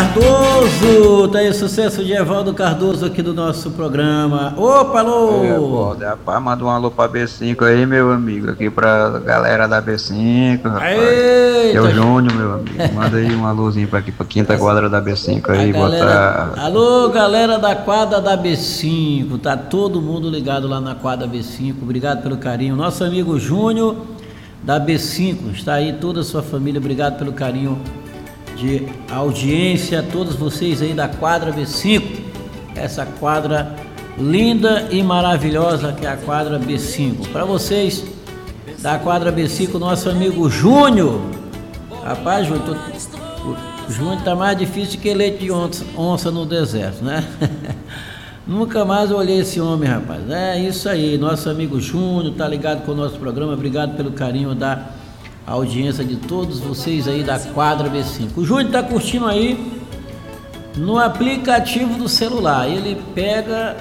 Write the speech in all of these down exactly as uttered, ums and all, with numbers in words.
Cardoso, tá aí o sucesso de Evaldo Cardoso aqui do nosso programa. Opa, alô! É, rapaz, manda um alô pra B cinco aí, meu amigo, aqui pra galera da B cinco, rapaz. Eita. É o Júnior, meu amigo, manda aí um alôzinho pra aqui, pra quinta quadra da B cinco aí, A galera, botar... alô, galera da quadra da B cinco, tá todo mundo ligado lá na quadra B cinco, obrigado pelo carinho. Nosso amigo Júnior da B cinco, está aí toda a sua família, obrigado pelo carinho de audiência, todos vocês aí da quadra B cinco, essa quadra linda e maravilhosa que é a quadra B cinco. Para vocês da quadra B cinco, nosso amigo Júnior. Rapaz, Júnior, tô, o Júnior tá mais difícil que leite de onça, onça no deserto, né? Nunca mais eu olhei esse homem, rapaz. É isso aí, nosso amigo Júnior tá ligado com o nosso programa, obrigado pelo carinho da a audiência de todos vocês aí da quadra B cinco. O Júnior tá curtindo aí no aplicativo do celular. Ele pega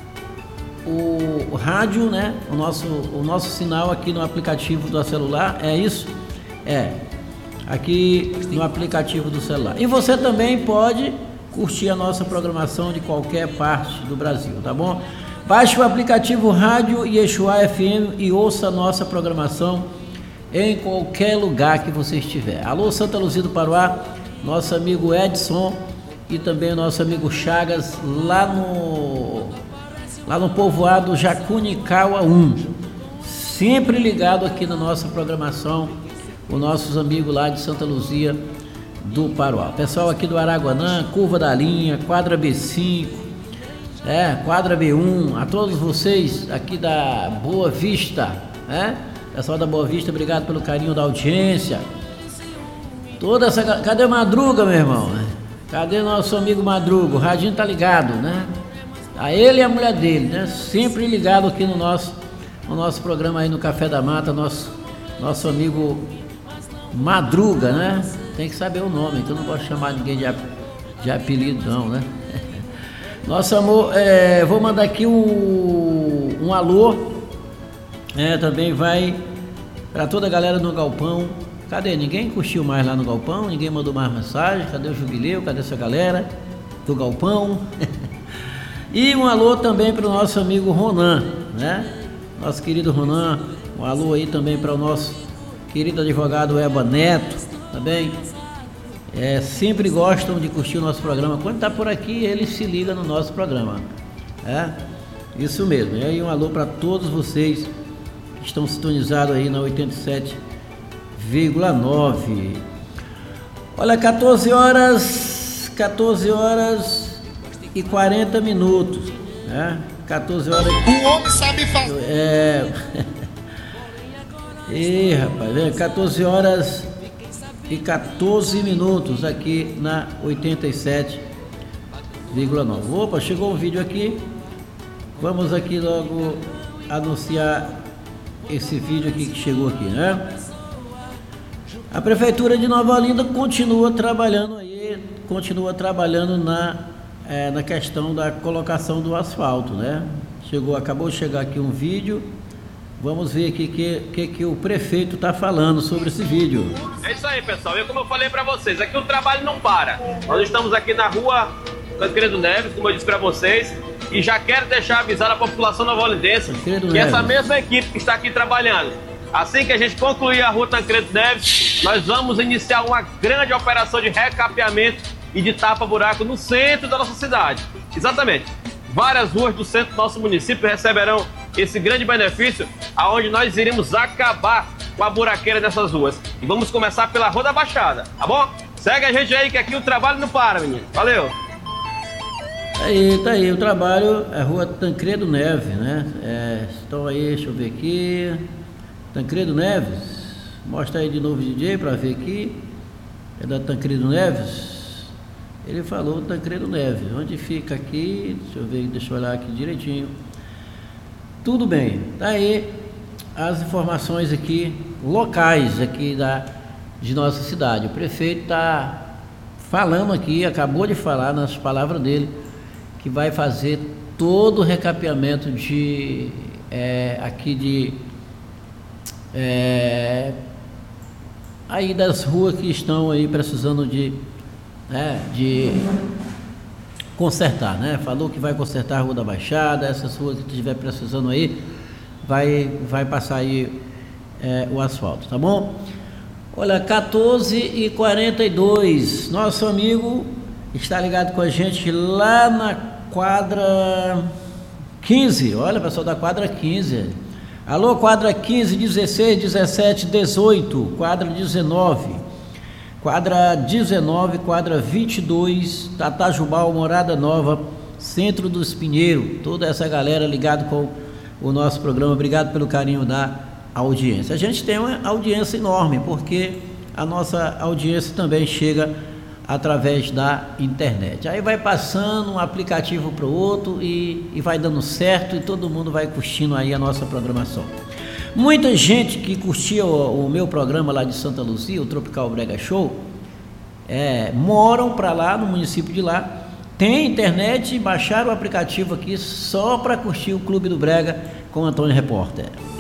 o, o rádio, né? O nosso, o nosso sinal aqui no aplicativo do celular. É isso? É. Aqui no aplicativo do celular. E você também pode curtir a nossa programação de qualquer parte do Brasil, tá bom? Baixe o aplicativo Rádio Yeshua F M e ouça a nossa programação em qualquer lugar que você estiver. Alô, Santa Luzia do Paruá, nosso amigo Edson e também nosso amigo Chagas lá no lá no povoado Jacunicaua um, sempre ligado aqui na nossa programação, os nossos amigos lá de Santa Luzia do Paruá. Pessoal aqui do Araguanã, Curva da Linha, quadra B cinco, é, quadra B um, a todos vocês aqui da Boa Vista, né? Pessoal da Boa Vista, obrigado pelo carinho da audiência. Toda essa... Cadê o Madruga, meu irmão? Cadê nosso amigo Madruga? O radinho tá ligado, né? A ele e a mulher dele, né? Sempre ligado aqui no nosso, no nosso programa aí no Café da Mata, nosso, nosso amigo Madruga, né? Tem que saber o nome, então não posso chamar ninguém de, de apelido não, né? Nosso amor, é, vou mandar aqui um, um alô, é, também vai para toda a galera no Galpão. Cadê? Ninguém curtiu mais lá no Galpão, ninguém mandou mais mensagem. Cadê o Jubileu? Cadê essa galera do Galpão? E um alô também para o nosso amigo Ronan, né? Nosso querido Ronan, um alô aí também para o nosso querido advogado Eba Neto, também. É, sempre gostam de curtir o nosso programa. Quando está por aqui, ele se liga no nosso programa. É, isso mesmo. E aí um alô para todos vocês que estão sintonizados aí na oitenta e sete vírgula nove. Olha, quatorze horas, quatorze horas e quarenta minutos, né? quatorze horas. O homem sabe fazer. É. Ih, rapaz, é quatorze horas e quatorze minutos aqui na oitenta e sete vírgula nove. Opa, chegou um vídeo aqui. Vamos aqui logo anunciar esse vídeo aqui que chegou aqui, né? A Prefeitura de Nova Olinda continua trabalhando aí, continua trabalhando na, é, na questão da colocação do asfalto, né? Chegou, acabou de chegar aqui um vídeo. Vamos ver aqui o que, que, que o prefeito está falando sobre esse vídeo. É isso aí, pessoal. E como eu falei para vocês, aqui o trabalho não para. Nós estamos aqui na rua Tancredo Neves, como eu disse para vocês, e já quero deixar avisar a população novolindense que Neves. Essa mesma equipe que está aqui trabalhando, assim que a gente concluir a rua Tancredo Neves, nós vamos iniciar uma grande operação de recapeamento e de tapa-buraco no centro da nossa cidade. Exatamente. Várias ruas do centro do nosso município receberão esse grande benefício, aonde nós iremos acabar com a buraqueira dessas ruas. E vamos começar pela Rua da Baixada, tá bom? Segue a gente aí que aqui o trabalho não para, menino. Valeu! Tá aí, tá aí, o trabalho é Rua Tancredo Neves, né? É, estão aí, deixa eu ver aqui. Tancredo Neves, mostra aí de novo, D J, para ver aqui. É da Tancredo Neves. Ele falou Tancredo Neves. Onde fica aqui? Deixa eu ver, deixa eu olhar aqui direitinho. Tudo bem, tá aí as informações aqui, locais aqui da, de nossa cidade. O prefeito está falando aqui, acabou de falar nas palavras dele, que vai fazer todo o recapeamento de, é, aqui de, é, aí das ruas que estão aí precisando de né, de consertar, né? Falou que vai consertar a Rua da Baixada, essas ruas que estiver precisando aí, vai, vai passar aí é, o asfalto, tá bom? Olha, quatorze e quarenta e dois, nosso amigo está ligado com a gente lá na quadra quinze, olha, pessoal da quadra quinze. Alô, quadra quinze, dezesseis, dezessete, dezoito, quadra dezenove, quadra dezenove, quadra vinte e dois, Tatajubal, Morada Nova, Centro dos Pinheiros, toda essa galera ligada com o nosso programa, obrigado pelo carinho da audiência. A gente tem uma audiência enorme, porque a nossa audiência também chega através da internet. Aí vai passando um aplicativo para o outro e, e vai dando certo e todo mundo vai curtindo aí a nossa programação. Muita gente que curtia o, o meu programa lá de Santa Luzia, o Tropical Brega Show, é, moram para lá no município de lá, tem internet e baixaram o aplicativo aqui só para curtir o Clube do Brega com o Antônio Repórter.